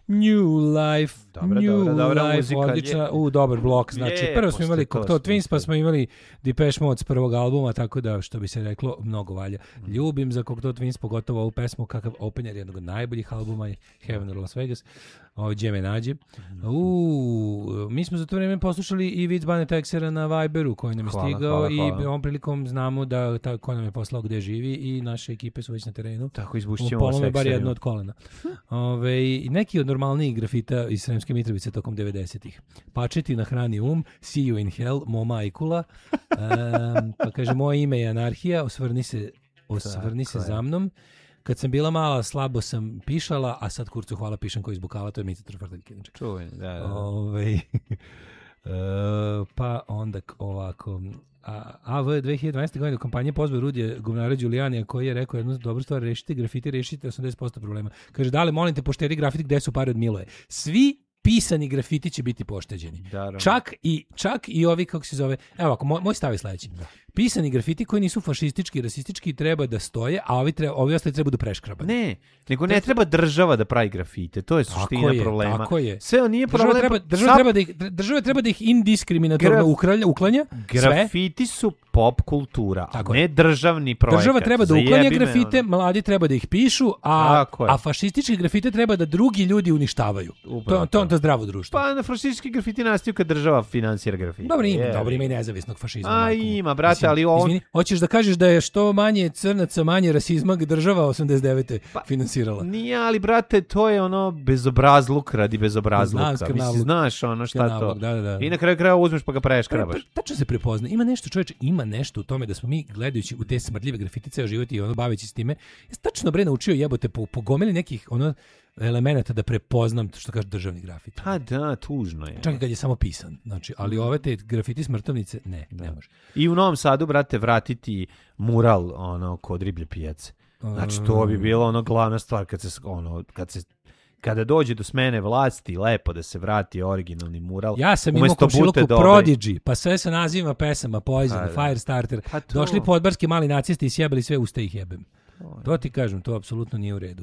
New Life, dobra muzika, odlična, dobar blok, znači prvo smo imali Cocteau Twins, pa smo imali Depeche Mode s prvog albuma, tako da, što bi se reklo, mnogo valja. Ljubim za Cocteau Twins, pogotovo ovu pesmu, kakav opener jednog od najboljih albuma, Heaven or Las Vegas, Džeme nađe. Mi smo za to vreme poslušali i Vic Bane Texera na Viberu, koji nam je stigao i ovom prilikom znamo da ko nam je poslao gde živi i naše ekipe su već na terenu. Tako izbušćemo polome bar jedno od kolena. Neki od normalnijih grafita iz Sremske Mitrovice tokom 90-ih. Pačeti na hrani See you in hell, Moma Ajkula. Pa kaže, moje ime je Anarhija, osvrni se za mnom. Kad sam bila mala, slabo sam pišala, a sad kurcu hvala pišem koji iz Bukala, to je Mica Trfardaljke. Čuvaj, da. Pa onda ovako... AV 2012. godine u kampanji pozvao Rudija Govnara Đulijanija koji je rekao jednu dobru stvar, rešite grafiti, rešite 80% problema. Kaže, dale, molim te, poštedi grafiti, gde su pare od Miloje? Svi pisani grafiti će biti pošteđeni. Čak i ovi, kako se zove, evo ako, moj stav je sledeći. Pisani grafiti koji nisu fašistički i rasistički treba da stoje, a ovi ostali treba da preškrabani. Ne, nego ne treba država da pravi grafite. To je suština problema. Tako je. Sve nije problem. Država treba da ih indiskriminatorno uklanja. Grafiti su pop kultura, ne državni projekat. Država treba da uklanja grafite, mladi treba da ih pišu, a fašističke grafite treba da drugi ljudi uništavaju. To je zdravo društvo. Pa na fašistički grafiti nastaju kad država finansira grafite. Dobro ima i nezavisnog fašizma. Ima, brate, ali ovo... Izvini, hoćeš da kažeš da je što manje crnaca, manje rasizma država 89. finansirala? Nije, ali brate, to je ono bezobrazluk radi bezobrazluka. Znaš ono šta to. Da. I na kraju kraja uzmeš pa ga preškrabaš. Tačno se prepozna. Ima nešto, čoveče, nešto u tome da smo mi gledajući u te smrdljive grafite ceo život i baveći s time. Ja sam tačno naučio jebote po gomili nekih elemenata da prepoznam što kaže državni grafit. Pa da, tužno je. Čak i kad je samo pisan. Znači, ali ove te grafiti smrtovnice, ne može. I u Novom Sadu, brate, vratiti mural kod riblje pijace. Znači, to bi bilo glavna stvar kada dođe do smene vlasti, lepo da se vrati originalni mural. Ja sam imao komšiluku Prodigy, pa sve sa nazivima pesama, Poison, Firestarter. Došli podbarski mali nacisti i sjebali sve usta ih jebem. To ti kažem, to apsolutno nije u redu.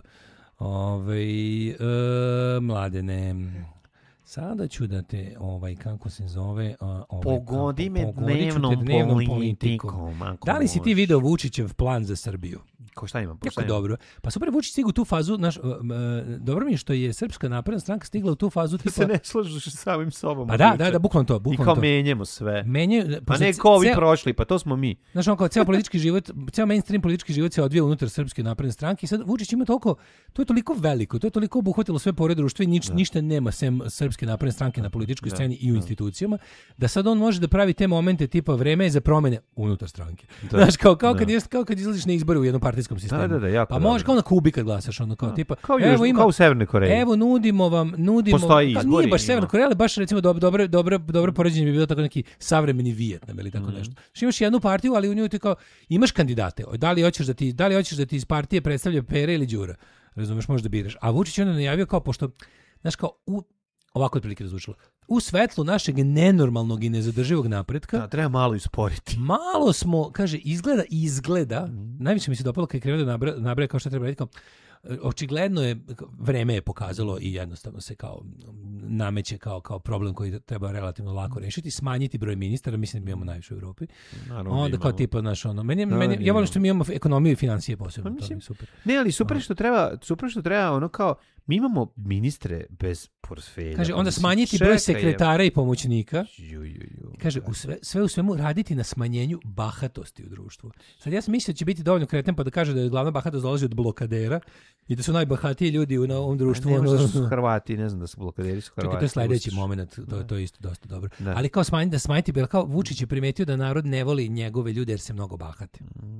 Mladene, sada ću da te, kako se zove... Pogodi me dnevnom politikom. Da li si ti video Vučićev plan za Srbiju? Ko šta ima? Jako dobro. Pa super, Vučić stigu u tu fazu, dobro mi je što je Srpska napredna stranka stigla u tu fazu tipa... se ne slažeš sa samim sobom. Pa da, bukvalno to. I kao menjamo sve. Pa ne kao ovi prošli, pa to smo mi. Znaš, kao ceo politički život, ceo mainstream politički život se odvija unutar Srpske napredne stranke i sad Vučić ima toliko, to je toliko veliko, to je toliko obuhvatilo sve pore društva i ništa nema sem Srpske napredne stranke na političkoj sceni i u institucijama, da sad on može da pravi te momente tipa vreme za promene unutar stranke. Znaš, kao kad izlaziš na izbore u jednom partijskom sistemu. Pa možeš kao na Kubi kad glasaš, tipa, kao u Severnoj Koreji. Evo, nudimo vam... Postoji izbori. Nije baš Severna Koreja, ali baš recimo dobro poređenje bi bilo tako neki savremeni Vijetnam ili tako nešto. Što imaš jednu partiju, ali u njoj ti kao, imaš kandidate. Da li hoćeš da ti iz partije predstavlja Pera ili Đura? Razumeš, možeš da biraš. A Vučić onda najavio kao, pošto, znaš, kao, ovako otprilike razvučilo. U svetlu našeg nenormalnog i nezadrživog napretka... treba malo isporiti. Malo smo, kaže, izgleda, najviše mi se dopalo kad je krenuo da nabraje kao što treba raditi, kao, očigledno je, vreme je pokazalo i jednostavno se kao nameće kao problem koji treba relativno lako rešiti, smanjiti broj ministara, mislim da imamo najviše u Evropi. Onda kao tipa, znaš, ja volim što mi imamo ekonomiju i financije posebno, to mi je super. Ne, ali super što treba, kao, mi imamo ministre bez portfelja. Kaže, onda smanjiti broj sekretara i pomoćnika. Kaže, sve u svemu raditi na smanjenju bahatosti u društvu. Sad ja sam mislio da će biti dovoljno kreten pa da kaže da je glavna bahatost dolazi od blokadera i da su najbahatiji ljudi u ovom društvu. Ne možda su Hrvati, ne znam da su blokaderi su Hrvati. Čekaj, to je sledeći moment, to je isto dosta dobro. Da. Ali kao smanjiti, kao Vučić je primetio da narod ne voli njegove ljude jer se mnogo bahate.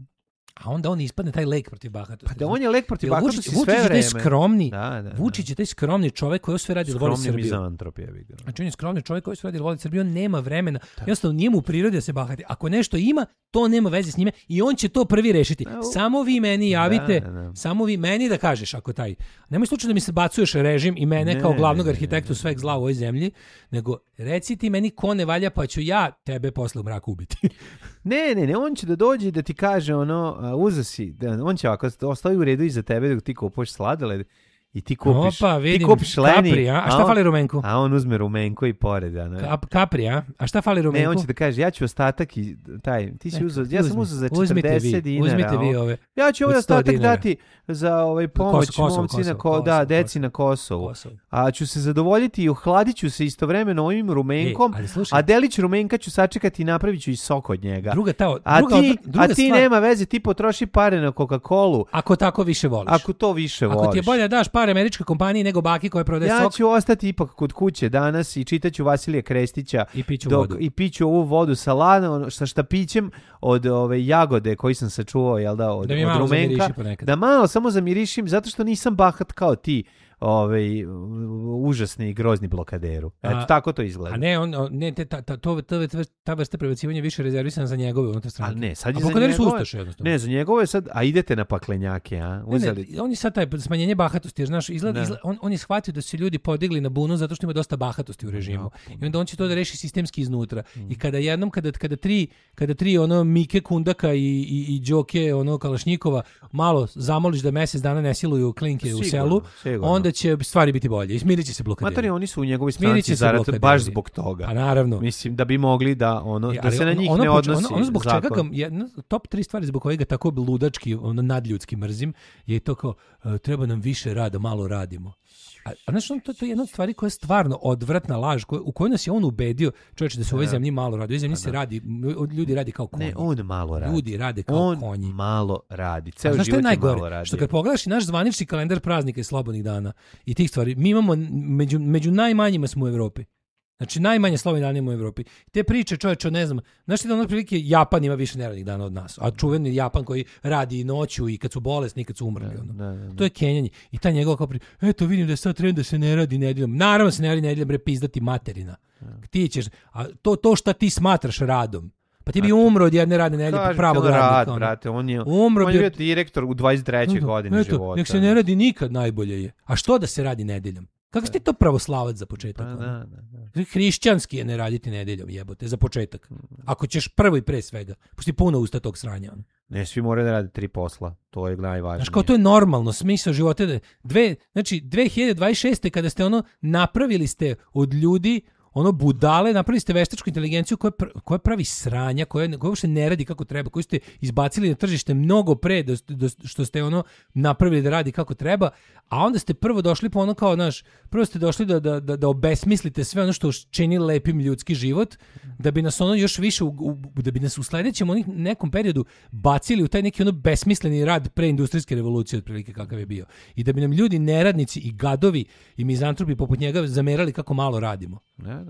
A onda on ispadne taj lek protiv bahatosti. Pa da on je lek protiv bahatosti sve vreme. Vučić je taj skromni čovjek koji sve radi da voli Srbiju. Skromni mizantrop je vidio. Znači on je skromni čovjek koji sve radi da voli Srbiju, on nema vremena. Jednostavno nije mu u prirodi da se bahati. Ako nešto ima, to nema veze s njime i on će to prvi rešiti. Samo vi meni javite, samo vi meni da kažeš ako taj... Nemoj slučajno da mi se bacuješ režim i mene kao glavnog arhitektu sveg zla u ovoj zemlji, nego reci ti meni ko ne valja pa ću ja tebe posle u mraku ubiti. Ne, on će da dođe da ti kaže uzasi, on će ovako ostavi u redu iza tebe dok ti kupuješ sladoled I ti kupiš Leni, Capri, a šta fali rumenku? A on uzme rumenko i pored. Capri, a šta fali rumenku? Ne, on će da kaže, ja ću ostatak i ti si uzeo, ja sam uzeo za 40 dinara. Uzmite vi ove. Ja ću ovaj ostatak dati za pomoć momcina, deci na Kosovu. A ću se zadovoljiti i ohladit ću se istovremeno ovim rumenkom, a delić rumenka ću sačekati i napravit ću i sok od njega. A ti nema veze, ti potroši pare na Coca-Colu. Ako tako više voliš. Ako to više voliš. Ako ti je bolje daš pare američkoj kompaniji nego baki koja prodaje sok. Ja ću ostati ipak kod kuće danas i čitaću Vasilija Krestića i piću ovu vodu sa lanom, sa štapićem od ove jagode koji sam sačuvao, jel da, od rumenka. Da malo samo zamirišim, zato što nisam bahat kao ti. Užasni i grozni blokaderu. Eto, tako to izgleda. A ne, ta vrsta prebacivanja više rezervisana za njegove unutar stranke. A ne, sad je za njegove. Su ustaše, jednostavno. Ne, za njegove sad, a idete na paklenjake, a? Uzeli. Ne, on je sad taj smanjenje bahatosti, jer znaš, on je shvatio da su se ljudi podigli na bunu zato što ima dosta bahatosti u režimu. I onda on će to da reši sistemski iznutra. I kada jednom, kada tri ono Mike Kundaka i Đoke Kalašnjikova malo zamoliš da mjesec dana ne siluju klinke u selu, onda će stvari biti bolje. I smirit će se blokaderi. Materi, oni su u njegovoj stranci zarad baš zbog toga. A naravno. Mislim da bi mogli da da se na njih ne odnosi. Ono zbog čega ga top 3 stvari zbog kojega tako ludački, nadljudski mrzim, je to kao treba nam više rada, malo radimo. A znaš, to je jedna od stvari koja je stvarno odvratna laž, u kojoj nas je on ubedio, čovječe, da se u ovoj zemlji malo radi. U ovoj zemlji se radi, ljudi radi kao konji. Ne, on malo radi. Ljudi rade kao konji. On malo radi. Ceo život je malo radi. Što kad pogledaš i naš zvanični kalendar praznika i slobodnih dana i tih stvari, mi imamo, među najmanjima smo u Evropi. Znači, najmanje slobodnih dana imamo u Evropi. Te priče, čovječe, ne znam, znaš ti da ono prilike Japan ima više neradnih dana od nas, a čuveni Japan koji radi i noću i kad su bolesni i kad su umrli. To je kenjanje. I ta njegova kao eto vidim da je sad trend da se ne radi nedeljom. Naravno se ne radi nedeljom, bre, pizdati materina. Ti ćeš, a to šta ti smatraš radom, pa ti bi umro od jedne radne nedelje pravog radnika. Brate, on je bio direktor u 23. godini života. Nek se ne radi nikad, najbolje je. A što da se radi nedeljom? Kako ste to pravoslavac za početak? Da. Hrišćanski je ne raditi nedeljom, jebote, za početak. Ako ćeš prvo i pre svega, pošto ti puno usta tog sranja. Ne, svi moraju da rade 3 posla, to je najvažnije. Znaš, kao to je normalno, smisao života. Znači, 2026. kada ste napravili ste od ljudi budale, napravili ste veštačku inteligenciju koja pravi sranja, koja uopšte ne radi kako treba, koju ste izbacili na tržište mnogo pre što ste napravili da radi kako treba, a onda ste prvo došli po prvo ste došli da obesmislite sve ono što čini lepim ljudski život, da bi nas još više, da bi nas u sledećem nekom periodu bacili u taj neki besmisleni rad pre industrijske revolucije, otprilike kakav je bio. I da bi nam ljudi neradnici i gadovi i mizantropi poput njega zamerali kako malo radimo. Da.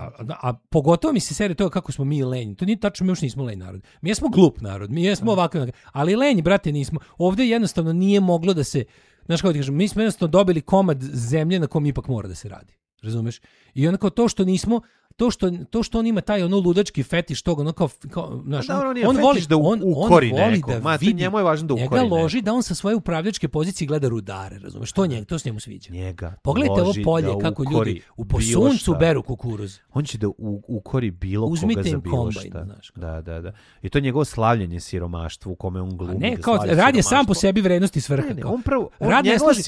A pogotovo mi se serije toga kako smo mi lenji. To nije tačno, mi još nismo lenji narod. Mi jesmo glup narod, mi jesmo ovakav, ali lenji, brate, nismo. Ovdje jednostavno nije moglo da se, znaš kako ti kažem, mi smo jednostavno dobili komad zemlje na kom ipak mora da se radi. Razumeš? I onako to što nismo, to što on ima taj ludački fetiš toga, znaš, on voli da ukori neko. Njemu je važno da ukori njega loži da on sa svoje upravljačke pozicije gleda rudare, razumeš? To se njemu sviđa. Pogledajte ovo polje kako ljudi po suncu beru kukuruz. On će da ukori bilo koga za bilo šta. Da. I to je njegovo slavljenje siromaštva u kome on glumi. Ne, kao rad je sam po sebi vrednost i svrha. Rad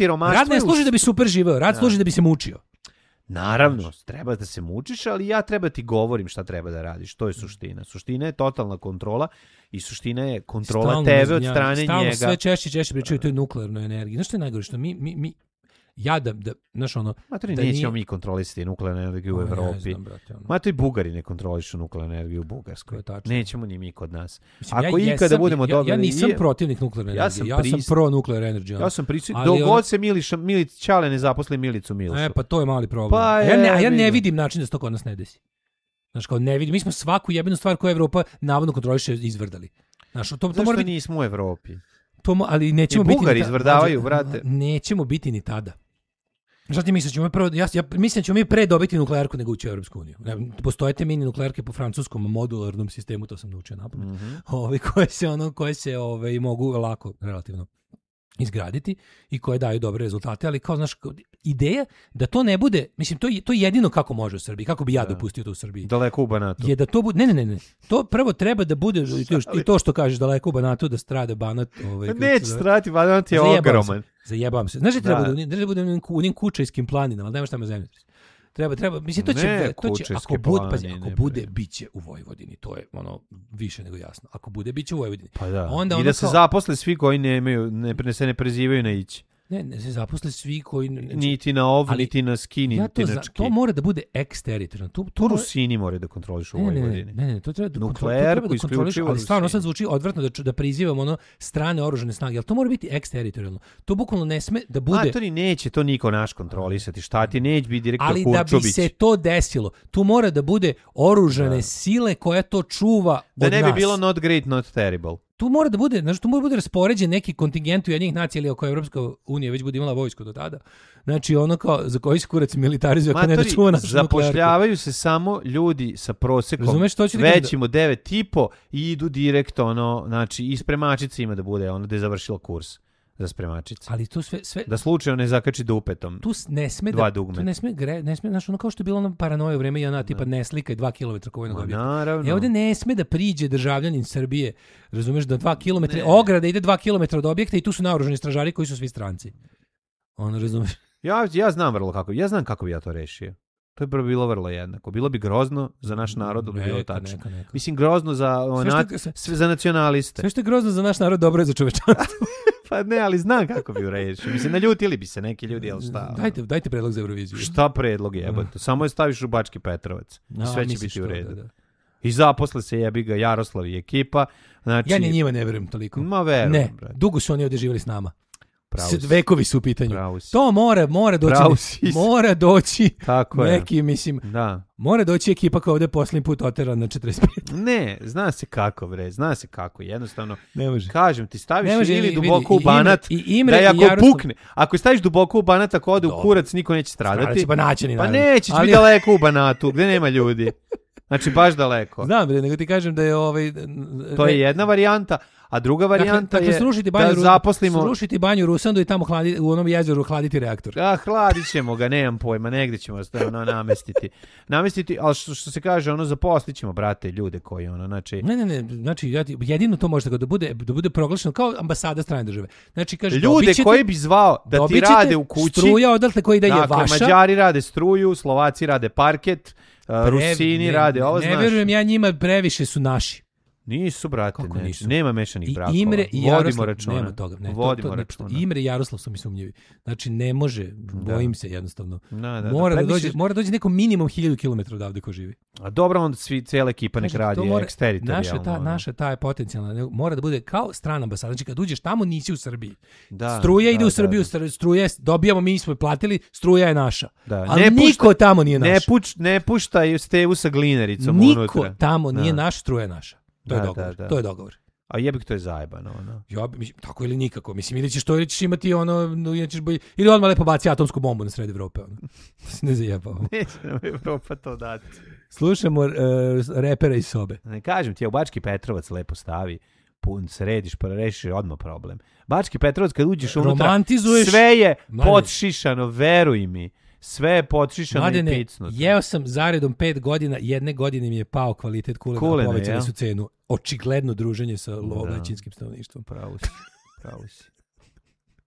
ne služi da bi super živeo, rad služi da bi se mučio. Naravno, treba da se mučiš, ali ja treba ti govorim šta treba da radiš. To je suština. Suština je totalna kontrola i suština je kontrola tebe od strane njega. Sve češće pričaju o toj nuklearnoj energiji. Znaš što je najgore? Što mi znaš nećemo mi kontrolisati nuklearnu energiju u Evropi. To i Bugari ne kontrolišu nuklearnu energiju u Bugarskoj. Nećemo ni mi kod nas. Ako ikada budemo dobili... Ja nisam protivnik nuklearne energije. Ja sam pro nuklearnu energiju. Ja sam dok god se Milić Ćale ne zaposli Milicu Milšu. Pa to je mali problem. Ja ne vidim način da se to kod nas ne desi. Znaš, kao ne vidim. Mi smo svaku jebenu stvar koju Evropa navodno kontroliše izvrdali. Zašto nismo u Evropi? Ali nećemo biti... Bugari izvrdavaju, brate. Nećemo biti ni tada. Šta ti misliš, ja mislim da ćemo mi pre dobiti nuklearku nego ući u Europsku uniju. Postoje te mini nuklearke po francuskom modularnom sistemu, to sam naučio napamet, koje se mogu lako relativno izgraditi i koje daju dobre rezultate, ali kao znaš, ideja da to ne bude, mislim, to je jedino kako može u Srbiji, kako bi ja dopustio to u Srbiji. Daleko u Banatu. Je da to bude, ne. To prvo treba da bude, i to što kažeš, daleko u Banatu, da strada Banat. Neće strati, Banat je ogroman. Zajebam se. Znaš, treba da bude u njim kučajskim planinama, ali nemaš tamo zemljotres. Treba, mislim, to će ako bude, biće u Vojvodini, to je ono više nego jasno. Ako bude, biće u Vojvodini. Pa da. Onda i da se zaposle svi koji se ne prezivaju na ići. Ne se zaposle svi koji... Niti na ovo, niti na ski, niti na čki. To mora da bude eksteritorijalno. To Rusini moraju da kontrolišu u Vojvodini. Ne, to treba da kontrolišu. Ali stvarno sad zvuči odvratno da prizivamo ono strane oružane snage, ali to mora biti eksteritorijalno. To bukvalno ne sme da bude... to ni neće, to niko naš kontrolisati. Šta ti neće biti direktor Kurčović. Ali da bi se to desilo, tu mora da bude oružane sile koja to čuva od nas. Da ne bi bilo not great, not terrible. Tu mora da bude, znači tu mora bude raspoređen neki kontingent Ujedinjenih nacija ili ako Evropska unija već bude imala vojsku do tada. Znači ono kao za koji se kurac militarizuje ako ne da čuva našu zapošljavaju se samo ljudi sa prosekom većim od 9,5 i idu direkt znači i spremačica ima da bude da je završila kurs za spremačice. Ali tu sve da slučajno ne zakači dupetom. Tu ne sme ne sme znači ono kao što je bilo ono paranoja u vreme i ona tipa ne slikaj 2 km vojnog objekta. Ovde ne sme da priđe državljanin Srbije, razumeš, da 2 km ograda ide 2 km od objekta i tu su naoružani stražari koji su svi stranci. Razumeš? Ja znam kako bi ja to rešio. To je bilo vrlo jednako. Bilo bi grozno za naš narod, ali bilo tačno. Mislim, grozno za nacionaliste. Sve što je grozno za naš narod, dobro je za čovečanstvo. Pa ne, ali znam kako bi urešio. Mislim, naljutili bi se neki ljudi, ali šta? Dajte predlog za Euroviziju. Šta predlog jebote? Samo je staviš u Bački Petrovac. I sve će biti u redu. Da. I zaposle se jebi ga Jaroslav i ekipa. Znači, ja njima ne verujem toliko. Ma verujem. Ne, dugo su oni ovdje živjeli s nama. Vekovi su u pitanju. To mora doći tako neki, mislim, mora doći ekipa koja ovdje posljednji put otera na 45. Ne, zna se kako, jednostavno, ne može. Kažem ti, staviš ili duboko u Banat, da je ako pukne, ako staviš duboko u Banat, ako ode u kurac, niko neće stradati, pa nećeš biti daleko u Banatu, gdje nema ljudi. Znači, baš daleko. Znam, nego ti kažem da je to je jedna varijanta, a druga varijanta je da zaposlimo... Srušiti banju Rusandu i tamo u onom jezeru hladiti reaktor. Hladit ćemo ga, nemam pojma, negdje ćemo namestiti. Namestiti, ali što se kaže, zaposlit ćemo, brate, ljude koji, znači... Ne, znači, jedino to može da bude proglašeno kao ambasada strane države. Znači, kaže, ljude koji bi zvao da ti rade u kući... Struja odatle koji da je vaša. Mađari rade struju, Slovaci rade parket, Rusini rade ovo, znaš. Ne verujem ja njima, previše su naši. Nisu, brate, nema mešanih brakova. Imre i Jaroslav, računa. Nema toga. Računa. Imre i Jaroslav su mi sumnjivi. Znači, ne može, bojim se jednostavno. Mora doći neko minimum 1000 km odavde ko živi. A dobro, onda cijela ekipa nek radi eksteritorijalno. Naša ta je potencijalna. Mora da bude kao strana ambasada. Znači, kad uđeš tamo, nisi u Srbiji. Struja ide u Srbiju, struja dobijamo, mi smo platili, struja je naša. Ali niko tamo nije naš. Ne puštaj Stevu sa Glinaricom unutra. Niko tamo nije naš, struja je naša. To je dogovor. A jebik, to je zajebano, tako ili nikako. Mislim, ili ćeš imati ili odmah lepo baci atomsku bombu na sred Evrope. Ne zajebao. Neće nam Evropa to dati. Slušamo repera iz sobe. Ne kažem ti, u Bački Petrovac lepo stavi, središ pa rešiš odmah problem. Bački Petrovac, kad uđeš unutra, sve je podšišano, veruj mi. Sve je potšišano i picnuto. Jeo sam zaredom 5 godina, jedne godine mi je pao kvalitet kulena, povećali su cenu. Očigledno druženje sa lovovećinskim stanovništvom. Pravo si.